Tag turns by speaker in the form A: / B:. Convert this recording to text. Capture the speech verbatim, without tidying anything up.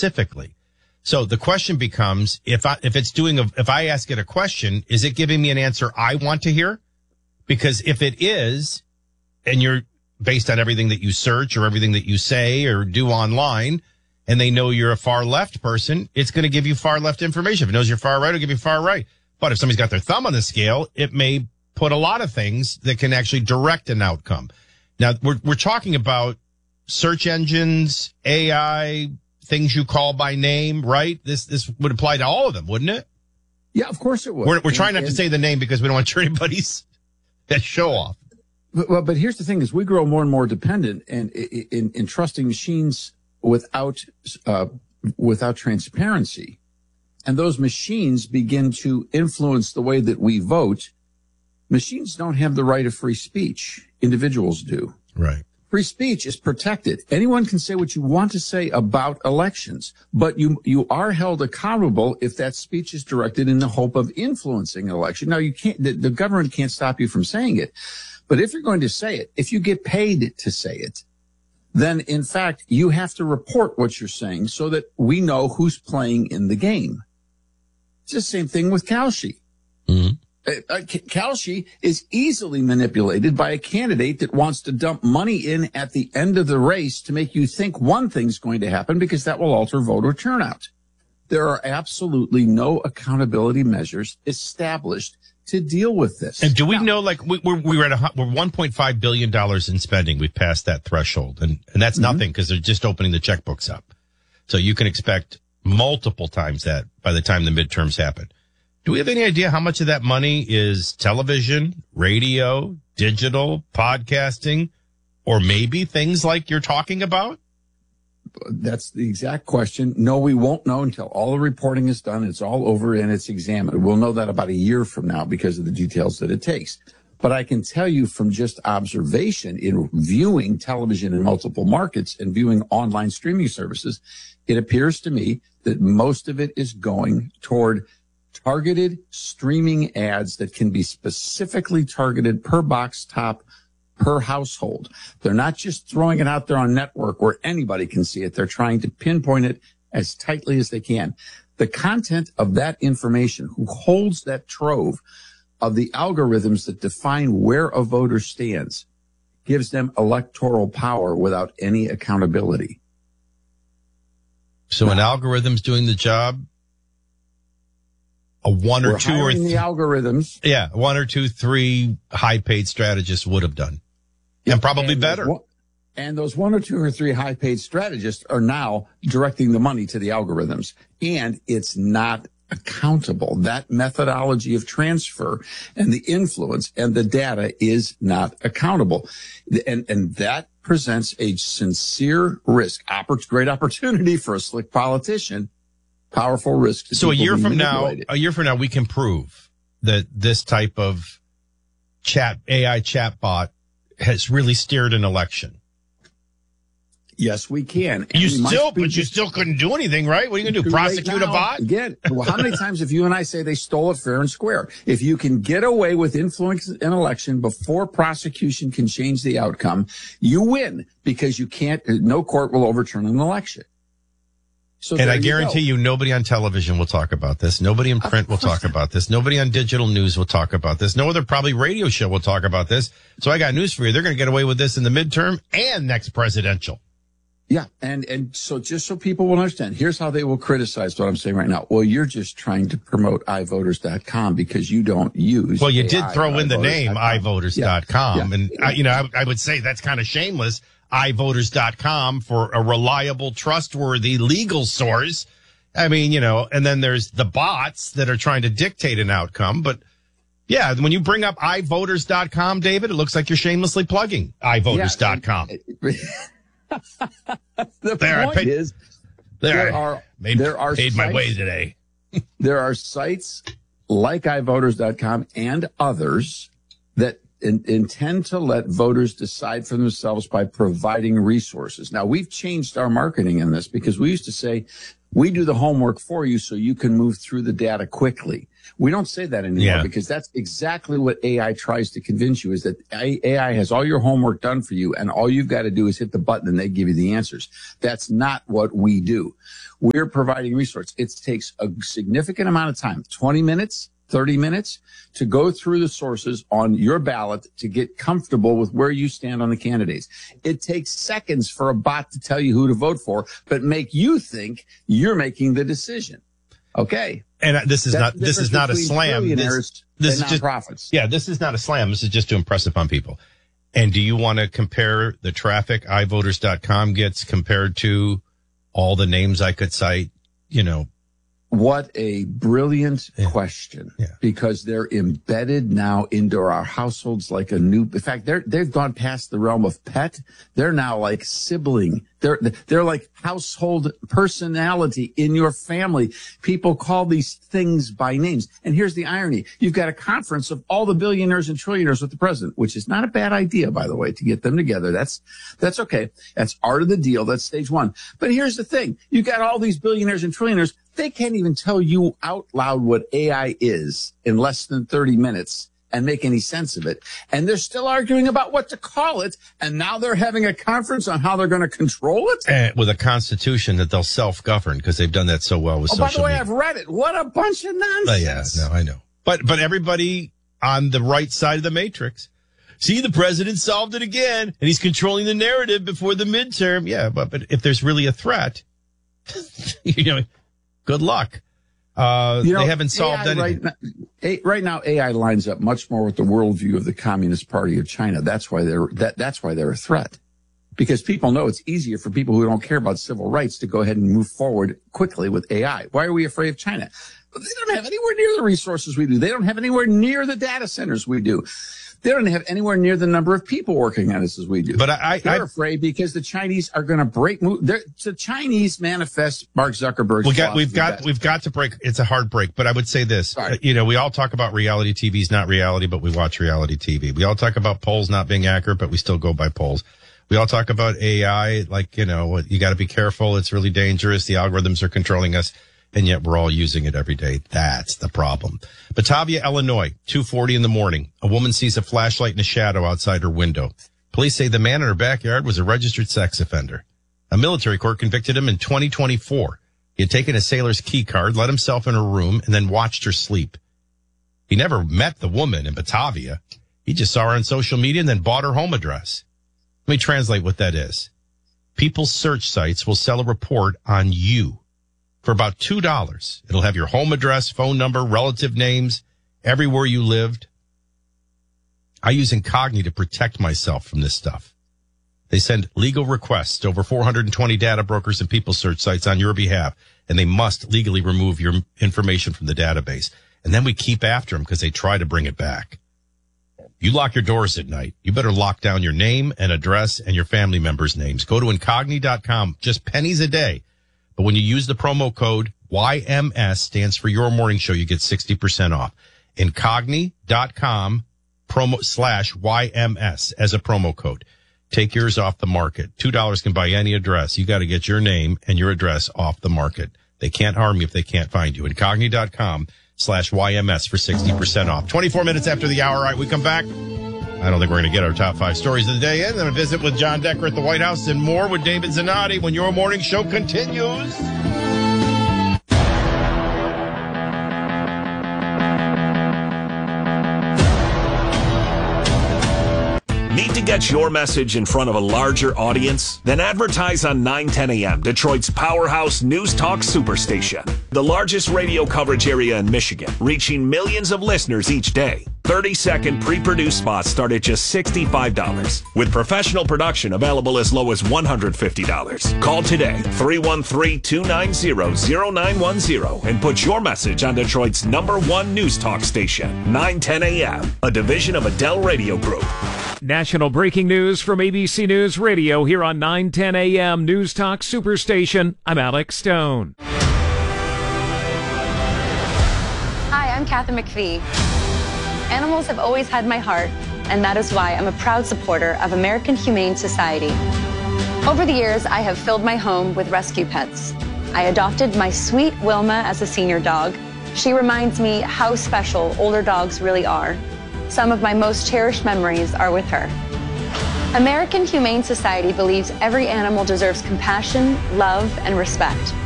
A: specifically. So the question becomes, if I, if it's doing a, if I ask it a question, is it giving me an answer I want to hear? Because if it is, and you're based on everything that you search or everything that you say or do online, and they know you're a far left person, it's going to give you far left information. If it knows you're far right, it'll give you far right. But if somebody's got their thumb on the scale, it may put a lot of things that can actually direct an outcome. Now, we're, we're talking about search engines, A I, things you call by name, right? This this would apply to all of them, wouldn't it?
B: Yeah, of course it would.
A: We're, we're trying
B: and,
A: not to say the name because we don't want to turn anybody's that show off.
B: But, well, but here's the thing: is we grow more and more dependent and in, in, in trusting machines without uh, without transparency, and those machines begin to influence the way that we vote. Machines don't have the right of free speech; individuals do.
A: Right.
B: Free speech is protected. Anyone can say what you want to say about elections, but you you are held accountable if that speech is directed in the hope of influencing an election. Now, you can't. The, the government can't stop you from saying it, but if you're going to say it, if you get paid to say it, then in fact you have to report what you're saying so that we know who's playing in the game. It's the same thing with Kalshi. Mm-hmm. Uh, Kalshi is easily manipulated by a candidate that wants to dump money in at the end of the race to make you think one thing's going to happen because that will alter voter turnout. There are absolutely no accountability measures established to deal with this.
A: And do we
B: now,
A: know, like, we, we're, we're at a, we're one point five billion dollars in spending. We've passed that threshold. And, and that's mm-hmm. nothing because they're just opening the checkbooks up. So you can expect multiple times that by the time the midterms happen. Do we have any idea how much of that money is television, radio, digital, podcasting, or maybe things like you're talking about?
B: That's the exact question. No, we won't know until all the reporting is done. It's all over and it's examined. We'll know that about a year from now because of the details that it takes. But I can tell you from just observation in viewing television in multiple markets and viewing online streaming services, it appears to me that most of it is going toward targeted streaming ads that can be specifically targeted per box top, per household. They're not just throwing it out there on network where anybody can see it. They're trying to pinpoint it as tightly as they can. The content of that information, who holds that trove of the algorithms that define where a voter stands, gives them electoral power without any accountability.
A: So now, an algorithm's doing the job? A one or
B: We're
A: two or th-
B: the algorithms.
A: Yeah, one or two, three high-paid strategists would have done, and probably
B: and
A: better.
B: One, and those one or two or three high-paid strategists are now directing the money to the algorithms, and it's not accountable. That methodology of transfer and the influence and the data is not accountable, and and that presents a sincere risk, oppor- great opportunity for a slick politician. Powerful risk. To
A: so a year from now,
B: manipulated.
A: a year from now, we can prove that this type of chat, A I chatbot has really steered an election.
B: Yes, we can.
A: And you
B: we
A: still, but you still couldn't do anything, right? What are you going to do? Prosecute
B: right now,
A: a bot?
B: Again, well, how many times have you and I say they stole it fair and square? If you can get away with influence an election before prosecution can change the outcome, you win because you can't, no court will overturn an election. So
A: and I
B: you
A: guarantee
B: go.
A: you nobody on television will talk about this. Nobody in print will talk about this. Nobody on digital news will talk about this. No other probably radio show will talk about this. So I got news for you. They're going to get away with this in the midterm and next presidential.
B: Yeah. And, and so just so people will understand, here's how they will criticize what I'm saying right now. Well, you're just trying to promote i voters dot com because you don't use.
A: Well, you
B: A I
A: did throw in the name i voters dot com.
B: Yeah. Yeah.
A: And, I, you know, I, I would say that's kind of shameless. i voters dot com for a reliable, trustworthy legal source. I mean, you know, and then there's the bots that are trying to dictate an outcome. But yeah, when you bring up i voters dot com, David, it looks like you're shamelessly plugging i voters dot com.
B: Yeah, the
A: there,
B: point
A: I paid,
B: is,
A: there,
B: there
A: I
B: are
A: made,
B: there are
A: paid
B: sites,
A: my way today.
B: There are sites like i voters dot com and others that in, intend to let voters decide for themselves by providing resources. Now, we've changed our marketing in this because we used to say, we do the homework for you so you can move through the data quickly. We don't say that anymore yeah. because that's exactly what A I tries to convince you, is that A I has all your homework done for you and all you've got to do is hit the button and they give you the answers. That's not what we do. We're providing resources. It takes a significant amount of time, twenty minutes, thirty minutes, to go through the sources on your ballot to get comfortable with where you stand on the candidates. It takes seconds for a bot to tell you who to vote for, but make you think you're making the decision. Okay.
A: And this is That's not this is not a slam. This, this is just
B: nonprofits.
A: Yeah, this is not a slam. This is just to impress upon people. And do you want to compare the traffic i voters dot com gets compared to all the names I could cite? You know,
B: what a brilliant
A: yeah.
B: question,
A: yeah.
B: because they're embedded now into our households like a new, in fact, they're, they've gone past the realm of pet. They're now like sibling. They're, they're like household personality in your family. People call these things by names. And here's the irony. You've got a conference of all the billionaires and trillionaires with the president, which is not a bad idea, by the way, to get them together. That's, that's okay. That's art of the deal. That's stage one. But here's the thing. You've got all these billionaires and trillionaires. They can't even tell you out loud what A I is in less than thirty minutes and make any sense of it. And they're still arguing about what to call it. And now they're having a conference on how they're going to control it.
A: And with a constitution that they'll self-govern because they've done that so well with
B: oh,
A: social
B: by the way,
A: media.
B: I've read it. What a bunch of nonsense.
A: Uh, yeah, no, I know. But, but everybody on the right side of the matrix, see, the president solved it again and he's controlling the narrative before the midterm. Yeah, but, but if there's really a threat, you know, good luck. Uh, you know, they haven't solved
B: A I
A: anything.
B: Right now, a, right now, A I lines up much more with the worldview of the Communist Party of China. That's why they're that. That's why they're a threat, because people know it's easier for people who don't care about civil rights to go ahead and move forward quickly with A I. Why are we afraid of China? They don't have anywhere near the resources we do. They don't have anywhere near the data centers we do. They don't have anywhere near the number of people working on this as we do.
A: But I,
B: they're
A: I,
B: afraid because the Chinese are going to break. The Chinese manifest Mark Zuckerberg's.
A: We got, we've got, we've got to break. It's a hard break, but I would say this. Uh, you know, we all talk about reality T V is not reality, but we watch reality T V. We all talk about polls not being accurate, but we still go by polls. We all talk about A I, like, you know, you got to be careful. It's really dangerous. The algorithms are controlling us. And yet we're all using it every day. That's the problem. Batavia, Illinois, two forty in the morning. A woman sees a flashlight in a shadow outside her window. Police say the man in her backyard was a registered sex offender. A military court convicted him in twenty twenty-four. He had taken a sailor's key card, let himself in her room, and then watched her sleep. He never met the woman in Batavia. He just saw her on social media and then bought her home address. Let me translate what that is. People's search sites will sell a report on you for about two dollars. It'll have your home address, phone number, relative names, everywhere you lived. I use Incogni to protect myself from this stuff. They send legal requests to over four hundred twenty data brokers and people search sites on your behalf, and they must legally remove your information from the database. And then we keep after them because they try to bring it back. You lock your doors at night. You better lock down your name and address and your family members' names. Go to Incogni dot com, just pennies a day. But when you use the promo code Y M S, stands for Your Morning Show, you get sixty percent off. Incogni dot com promo slash Y M S as a promo code. Take yours off the market. two dollars can buy any address. You got to get your name and your address off the market. They can't harm you if they can't find you. Incogni dot com slash Y M S for sixty percent off. twenty-four minutes after the hour. All right, we come back. I don't think we're going to get our top five stories of the day in. Then a visit with John Decker at the White House and more with David Zanotti when Your Morning Show continues.
C: Need to get your message in front of a larger audience? Then advertise on nine ten A M, Detroit's powerhouse news talk superstation. The largest radio coverage area in Michigan, reaching millions of listeners each day. thirty-second pre-produced spots start at just sixty-five dollars, with professional production available as low as one hundred fifty dollars. Call today, three one three, two nine zero, zero nine one zero, and put your message on Detroit's number one news talk station, nine ten A M, a division of Adele Radio Group.
D: National breaking news from A B C News Radio here on nine ten A M News Talk Superstation. I'm Alex Stone.
E: Hi, I'm Kathy McPhee. Animals have always had my heart, and that is why I'm a proud supporter of American Humane Society. Over the years, I have filled my home with rescue pets. I adopted my sweet Wilma as a senior dog. She reminds me how special older dogs really are. Some of my most cherished memories are with her. American Humane Society believes every animal deserves compassion, love, and respect.